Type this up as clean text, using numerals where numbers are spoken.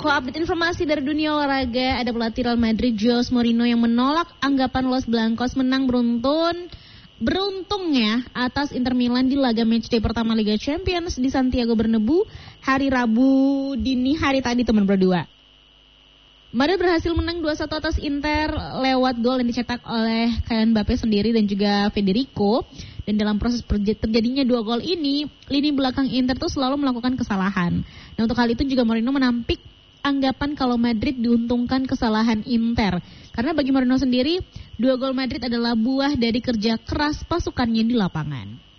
Info update informasi dari dunia olahraga, ada pelatih Real Madrid Jose Mourinho yang menolak anggapan Los Blancos menang beruntungnya atas Inter Milan di laga matchday pertama Liga Champions di Santiago Bernabeu hari Rabu dini hari tadi teman berdua. Madrid berhasil menang 2-1 atas Inter lewat gol yang dicetak oleh Kylian Mbappe sendiri dan juga Federico. Dan dalam proses terjadinya 2 gol ini, lini belakang Inter tuh selalu melakukan kesalahan. Nah untuk hal itu juga Mourinho menampik anggapan kalau Madrid diuntungkan kesalahan Inter. Karena bagi Mourinho sendiri, 2 gol Madrid adalah buah dari kerja keras pasukannya di lapangan.